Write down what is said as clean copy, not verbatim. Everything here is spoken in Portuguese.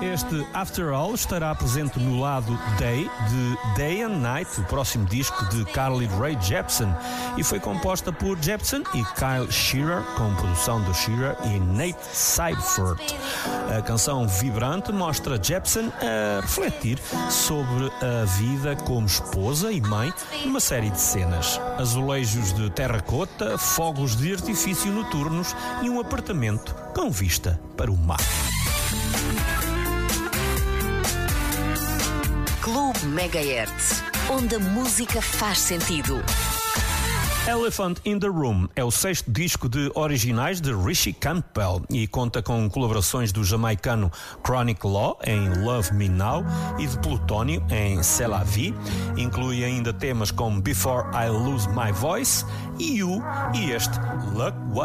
Este After All estará presente no lado Day de Day and Night, o próximo disco de Carly Rae Jepsen, e foi composta por Jepsen e Kyle Shearer, com produção de Shearer e Nate Seifert. A canção vibrante mostra Jepsen a refletir sobre a vida como esposa e mãe numa série de cenas: azulejos de terracota, fogos de artifício noturnos e um apartamento com vista para o mar. Clube Megahertz, onde a música faz sentido. Elephant in the Room é o 6º disco de originais de Richie Campbell e conta com colaborações do jamaicano Chronic Law em Love Me Now e de Plutónio em C'est La Vie. Inclui ainda temas como Before I Lose My Voice, You e este Look What